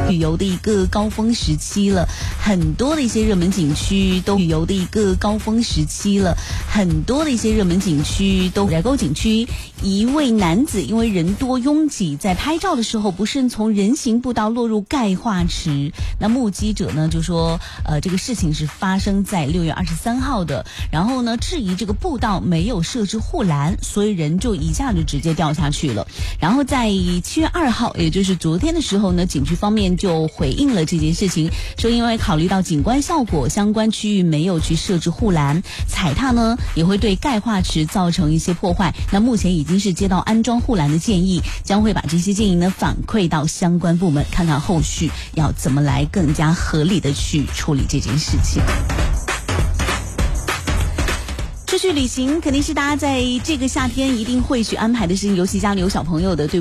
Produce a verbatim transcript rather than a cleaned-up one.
旅游的一个高峰时期了，很多的一些热门景区都旅游的一个高峰时期了，很多的一些热门景区都寨沟景区，一位男子因为人多拥挤，在拍照的时候不慎从人行步道落入钙化池。那目击者呢就说，呃，这个事情是发生在六月二十三号的，然后呢质疑这个步道没有设置护栏，所以人就一下就直接掉下去了。然后在七月二号，也就是昨天的时候呢，景区方面就回应了这件事情，说因为考虑到景观效果，相关区域没有去设置护栏，踩踏呢也会对钙化池造成一些破坏。那目前已经是接到安装护栏的建议，将会把这些建议呢反馈到相关部门，看看后续要怎么来更加合理的去处理这件事情。出去旅行肯定是大家在这个夏天一定会去安排的事情，尤其家里有小朋友的，对